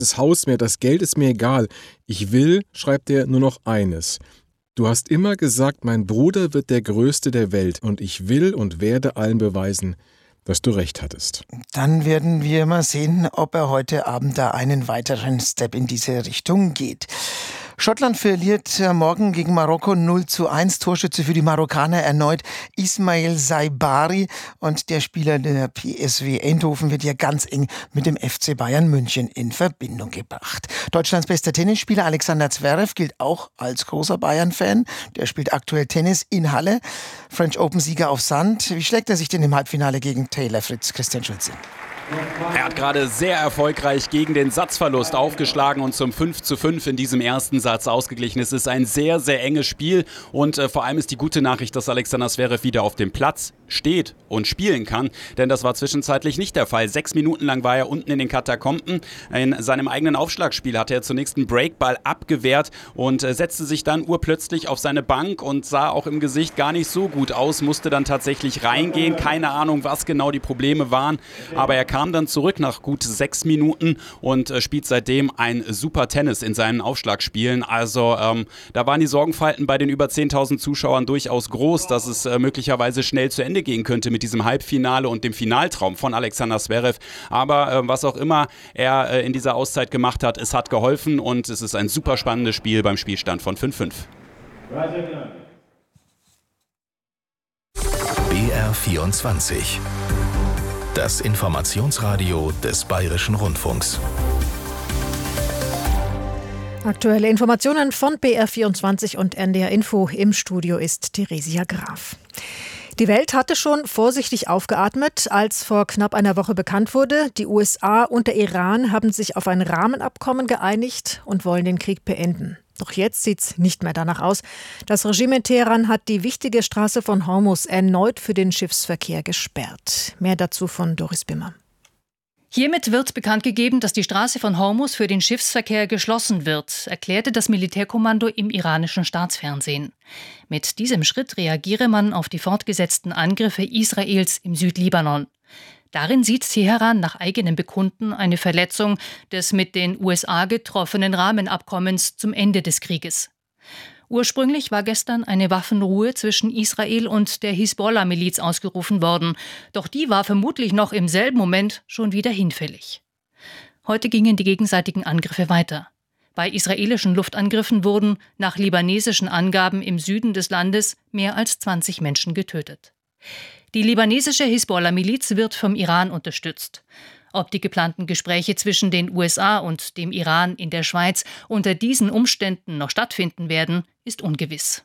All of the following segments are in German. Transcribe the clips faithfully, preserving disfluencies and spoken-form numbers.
das Haus mehr, das Geld ist mir egal. Ich will, schreibt er, nur noch eines. Du hast immer gesagt, mein Bruder wird der Größte der Welt und ich will und werde allen beweisen, dass du recht hattest. Dann werden wir mal sehen, ob er heute Abend da einen weiteren Step in diese Richtung geht. Schottland verliert morgen gegen Marokko null zu eins. Torschütze für die Marokkaner erneut Ismail Saibari. Und der Spieler der P S V Eindhoven wird ja ganz eng mit dem F C Bayern München in Verbindung gebracht. Deutschlands bester Tennisspieler Alexander Zverev gilt auch als großer Bayern-Fan. Der spielt aktuell Tennis in Halle. French Open-Sieger auf Sand. Wie schlägt er sich denn im Halbfinale gegen Taylor Fritz? Christian Schulze. Er hat gerade sehr erfolgreich gegen den Satzverlust aufgeschlagen und zum fünf zu fünf in diesem ersten Satz ausgeglichen. Es ist ein sehr, sehr enges Spiel und äh, vor allem ist die gute Nachricht, dass Alexander Zverev wieder auf dem Platz steht und spielen kann, denn das war zwischenzeitlich nicht der Fall. Sechs Minuten lang war er unten in den Katakomben. In seinem eigenen Aufschlagspiel hatte er zunächst einen Breakball abgewehrt und äh, setzte sich dann urplötzlich auf seine Bank und sah auch im Gesicht gar nicht so gut aus, musste dann tatsächlich reingehen. Keine Ahnung, was genau die Probleme waren, aber er kam dann zurück nach gut sechs Minuten und äh, spielt seitdem ein super Tennis in seinen Aufschlagspielen. Also ähm, da waren die Sorgenfalten bei den über zehntausend Zuschauern durchaus groß, dass es äh, möglicherweise schnell zu Ende gehen könnte mit diesem Halbfinale und dem Finaltraum von Alexander Zverev. Aber äh, was auch immer er äh, in dieser Auszeit gemacht hat, es hat geholfen und es ist ein super spannendes Spiel beim Spielstand von fünf fünf. B R vierundzwanzig. Das Informationsradio des Bayerischen Rundfunks. Aktuelle Informationen von B R vierundzwanzig und N D R Info. Im Studio ist Theresia Graf. Die Welt hatte schon vorsichtig aufgeatmet, als vor knapp einer Woche bekannt wurde, die U S A und der Iran haben sich auf ein Rahmenabkommen geeinigt und wollen den Krieg beenden. Doch jetzt sieht's nicht mehr danach aus. Das Regime in Teheran hat die wichtige Straße von Hormuz erneut für den Schiffsverkehr gesperrt. Mehr dazu von Doris Bimmer. Hiermit wird bekannt gegeben, dass die Straße von Hormuz für den Schiffsverkehr geschlossen wird, erklärte das Militärkommando im iranischen Staatsfernsehen. Mit diesem Schritt reagiere man auf die fortgesetzten Angriffe Israels im Südlibanon. Darin sieht Teheran nach eigenem Bekunden eine Verletzung des mit den U S A getroffenen Rahmenabkommens zum Ende des Krieges. Ursprünglich war gestern eine Waffenruhe zwischen Israel und der Hisbollah-Miliz ausgerufen worden, doch die war vermutlich noch im selben Moment schon wieder hinfällig. Heute gingen die gegenseitigen Angriffe weiter. Bei israelischen Luftangriffen wurden nach libanesischen Angaben im Süden des Landes mehr als zwanzig Menschen getötet. Die libanesische Hisbollah-Miliz wird vom Iran unterstützt. Ob die geplanten Gespräche zwischen den U S A und dem Iran in der Schweiz unter diesen Umständen noch stattfinden werden, ist ungewiss.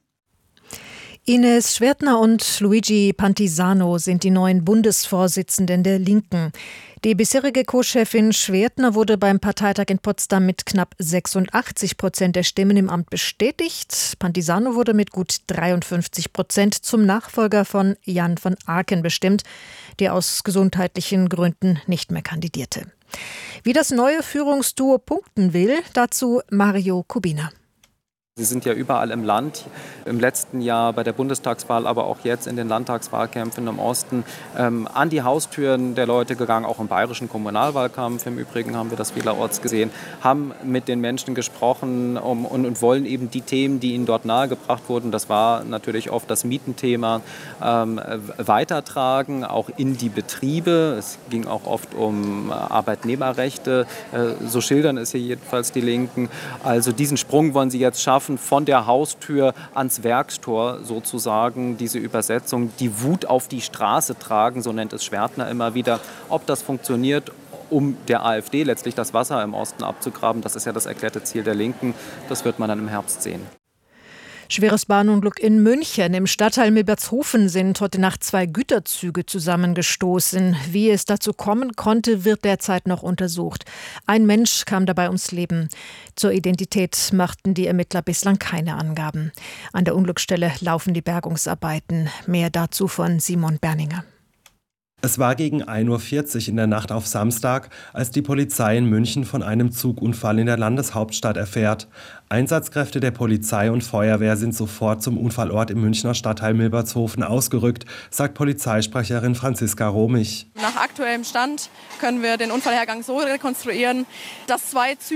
Ines Schwertner und Luigi Pantisano sind die neuen Bundesvorsitzenden der Linken. Die bisherige Co-Chefin Schwertner wurde beim Parteitag in Potsdam mit knapp sechsundachtzig Prozent der Stimmen im Amt bestätigt. Pantisano wurde mit gut dreiundfünfzig Prozent zum Nachfolger von Jan van Aken bestimmt, der aus gesundheitlichen Gründen nicht mehr kandidierte. Wie das neue Führungsduo punkten will, dazu Mario Kubina. Sie sind ja überall im Land, im letzten Jahr bei der Bundestagswahl, aber auch jetzt in den Landtagswahlkämpfen im Osten, ähm, an die Haustüren der Leute gegangen, auch im bayerischen Kommunalwahlkampf. Im Übrigen haben wir das vielerorts gesehen, haben mit den Menschen gesprochen um, und, und wollen eben die Themen, die ihnen dort nahegebracht wurden, das war natürlich oft das Mietenthema, ähm, weitertragen, auch in die Betriebe. Es ging auch oft um Arbeitnehmerrechte, äh, so schildern es hier jedenfalls die Linken. Also diesen Sprung wollen sie jetzt schaffen, von der Haustür ans Werkstor sozusagen, diese Übersetzung, die Wut auf die Straße tragen, so nennt es Schwertner immer wieder. Ob das funktioniert, um der AfD letztlich das Wasser im Osten abzugraben, das ist ja das erklärte Ziel der Linken, das wird man dann im Herbst sehen. Schweres Bahnunglück in München. Im Stadtteil Milbertshofen sind heute Nacht zwei Güterzüge zusammengestoßen. Wie es dazu kommen konnte, wird derzeit noch untersucht. Ein Mensch kam dabei ums Leben. Zur Identität machten die Ermittler bislang keine Angaben. An der Unglücksstelle laufen die Bergungsarbeiten. Mehr dazu von Simon Berninger. Es war gegen ein Uhr vierzig in der Nacht auf Samstag, als die Polizei in München von einem Zugunfall in der Landeshauptstadt erfährt. Einsatzkräfte der Polizei und Feuerwehr sind sofort zum Unfallort im Münchner Stadtteil Milbertshofen ausgerückt, sagt Polizeisprecherin Franziska Romich. Nach aktuellem Stand können wir den Unfallhergang so rekonstruieren, dass zwei Züge